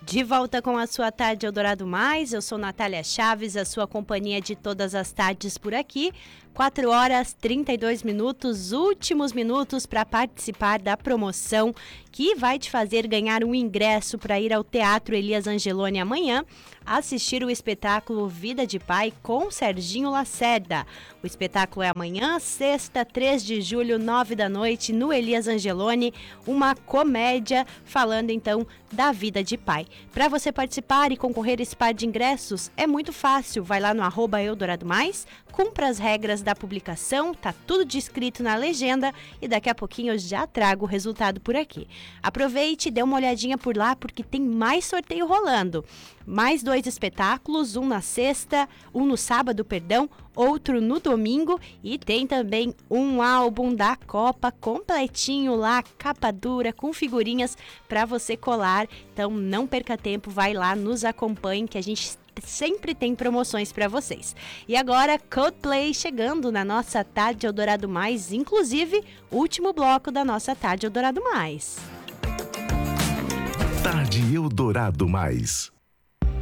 De volta com a sua Tarde Eldorado Mais, eu sou Natália Chaves, a sua companhia de todas as tardes por aqui. 4 horas 32 minutos, últimos minutos para participar da promoção que vai te fazer ganhar um ingresso para ir ao Teatro Elias Angeloni amanhã, assistir o espetáculo Vida de Pai com Serginho Lacerda. O espetáculo é amanhã, sexta, 3 de julho, 9 da noite, no Elias Angeloni, uma comédia falando então da vida de pai. Para você participar e concorrer a esse par de ingressos, é muito fácil, vai lá no @EldoradoMais, cumpra as regras da publicação, tá tudo descrito na legenda e daqui a pouquinho eu já trago o resultado por aqui. Aproveite, dê uma olhadinha por lá porque tem mais sorteio rolando. Mais 2 espetáculos, um na sexta, um no sábado, outro no domingo e tem também um álbum da Copa completinho lá, capa dura, com figurinhas para você colar. Então não perca tempo, vai lá, nos acompanhe que a gente sempre tem promoções para vocês. E agora Coldplay chegando na nossa Tarde Eldorado Mais, inclusive último bloco da nossa Tarde Eldorado Mais. Tarde Eldorado Mais.